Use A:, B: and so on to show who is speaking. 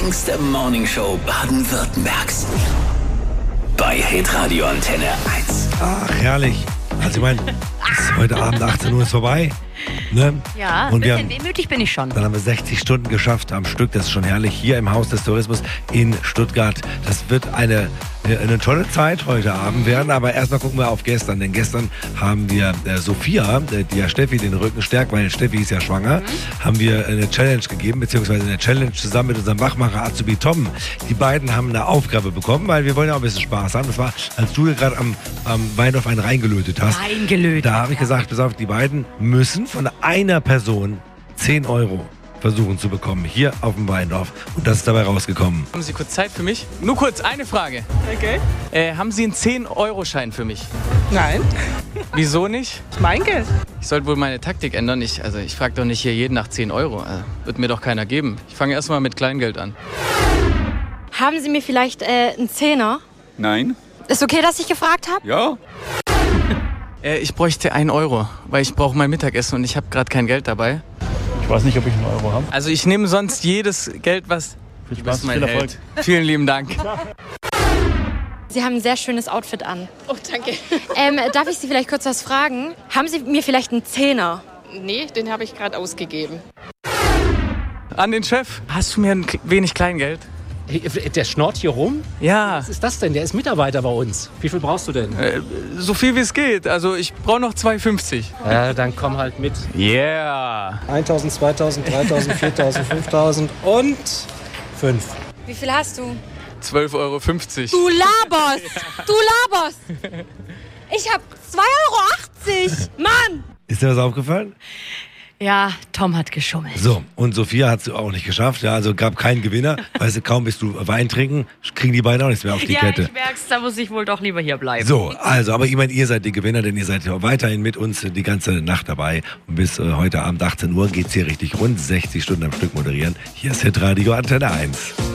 A: längste Morningshow Baden-Württembergs. Bei Hitradio Antenne 1.
B: Ach, herrlich. Also ich meine, heute Abend 18 Uhr ist vorbei. Ne?
C: Ja,
B: und
C: ein bisschen wehmütig bin ich schon.
B: Dann haben wir 60 Stunden geschafft am Stück. Das ist schon herrlich. Hier im Haus des Tourismus in Stuttgart. Das wird eine tolle Zeit heute Abend werden. Aber erstmal gucken wir auf gestern. Denn gestern haben wir Sophia, die ja Steffi den Rücken stärkt, weil Steffi ist ja schwanger, haben wir eine Challenge gegeben, beziehungsweise eine Challenge zusammen mit unserem Wachmacher Azubi Tom. Die beiden haben eine Aufgabe bekommen, weil wir wollen ja auch ein bisschen Spaß haben. Das war, als du gerade am Weindorf einen reingelötet hast.
C: Reingelötet.
B: Da habe ich gesagt, pass auf, die beiden müssen von einer Person 10 Euro versuchen zu bekommen, hier auf dem Weindorf. Und das ist dabei rausgekommen.
D: Haben Sie kurz Zeit für mich? Nur kurz, eine Frage.
E: Okay.
D: Haben Sie einen 10-Euro-Schein für mich?
E: Nein,
D: Wieso nicht?
E: ist mein Geld.
D: Ich sollte wohl meine Taktik ändern. Ich frage doch nicht hier jeden nach 10 Euro. Wird mir doch keiner geben. Ich fange erstmal mit Kleingeld an.
F: Haben Sie mir vielleicht einen Zehner?
G: Nein?
F: Ist okay, dass ich gefragt habe?
G: Ja?
D: Ich bräuchte 1 Euro, weil ich brauche mein Mittagessen und ich habe gerade kein Geld dabei.
H: Ich weiß nicht, ob ich einen Euro habe.
D: Also ich nehme sonst jedes Geld, was...
H: Viel
D: Du bist
H: Spaß,
D: mein
H: viel Erfolg.
D: Held. Vielen lieben Dank.
F: Sie haben ein sehr schönes Outfit an.
I: Oh, danke.
F: Darf ich Sie vielleicht kurz was fragen? Haben Sie mir vielleicht einen Zehner?
I: Nee, den habe ich gerade ausgegeben.
D: An den Chef. Hast du mir ein wenig Kleingeld?
J: Der schnort hier rum?
D: Ja,
J: Was ist das denn? Der ist Mitarbeiter bei uns. Wie viel brauchst du denn?
D: so viel wie es geht. Also ich brauche noch 2,50.
J: Ja, dann komm halt mit.
D: Yeah.
J: 1.000, 2.000, 3.000, 4.000, 5.000 und 5.
F: Wie viel hast du?
D: 12,50 Euro.
F: Du laberst! Du laberst! Ich hab 2,80 Euro! Mann!
B: Ist dir was aufgefallen?
C: Ja, Tom hat geschummelt.
B: So, und Sophia hat es auch nicht geschafft. Ja, also gab keinen Gewinner. Weißt du, kaum bist du Wein trinken, kriegen die beiden auch nichts mehr auf die Kette.
C: Ich merk's, da muss ich wohl doch lieber hier bleiben.
B: So, also, aber ich meine, ihr seid die Gewinner, denn ihr seid ja weiterhin mit uns die ganze Nacht dabei. Und bis heute Abend 18 Uhr geht's hier richtig rund. 60 Stunden am Stück moderieren. Hier ist Hitradio Antenne 1.